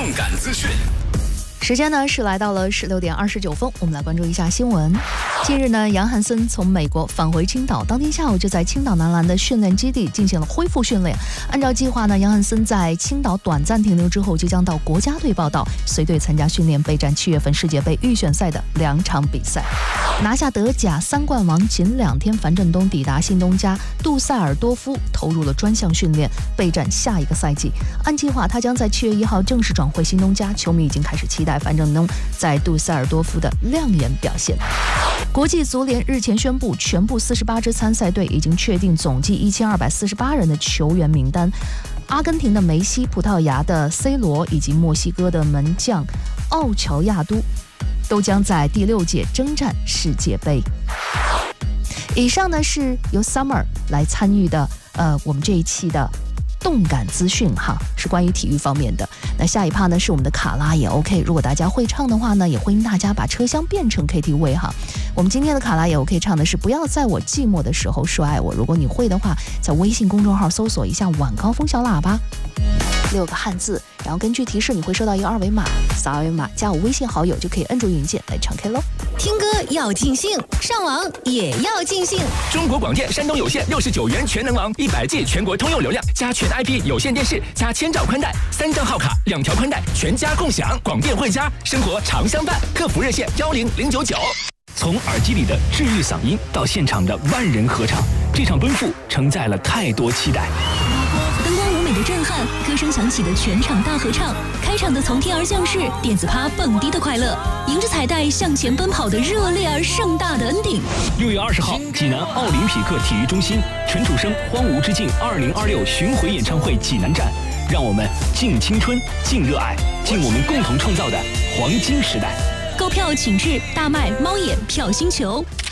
动感资讯。 时间呢是来到了16点29分，我们来关注一下新闻。近日呢，杨汉森从美国返回青岛，当天下午就在青岛男篮的训练基地进行了恢复训练。按照计划呢，杨汉森在青岛短暂停留之后，即将到国家队报到，随队参加训练，备战7月份世界杯预选赛的2场比赛。拿下德甲3冠王仅2天，樊振东抵达新东家杜塞尔多夫，投入了专项训练，备战下一个赛季。按计划，他将在7月1号正式转会新东家，球迷已经开始期待樊振东在杜塞尔多夫的亮眼表现。国际足联日前宣布，全部48支参赛队已经确定总计1248人的球员名单。阿根廷的梅西、葡萄牙的 C 罗以及墨西哥的门将奥乔亚都都将在第6届征战世界杯。以上呢是由 Summer 来参与的，我们这一期的动感资讯哈，是关于体育方面的。那下一趴呢是我们的卡拉也 OK， 如果大家会唱的话呢，也欢迎大家把车厢变成 KTV 哈。我们今天的卡拉也 OK 唱的是不要在我寂寞的时候说爱我。如果你会的话，在微信公众号搜索一下晚高峰小喇叭，6个汉字，然后根据提示你会收到一个2维码，扫2维码加我微信好友就可以摁住云键来唱 K 喽。 听歌要尽兴，上网也要尽兴。 中国广电山东有线69元全能网，100G 全国通用流量，加全 IP 有线电视，加1000兆宽带，3张号卡，2条宽带，全家共享。广电汇家，生活常相伴。客服热线10099。从耳机里的治愈嗓音到现场的万人合唱，这场奔赴承载了太多期待。 灯光舞美的震撼，歌声响起的全场大合唱，开场的从天而降世，电子趴蹦迪的快乐，迎着彩带向前奔跑的热烈而盛大的恩典。 6月20号，济南奥林匹克体育中心，陈楚生《荒芜之境2026巡回演唱会济南站，让我们敬青春，敬热爱，敬我们共同创造的黄金时代。 购票请至大麦、猫眼、票星球。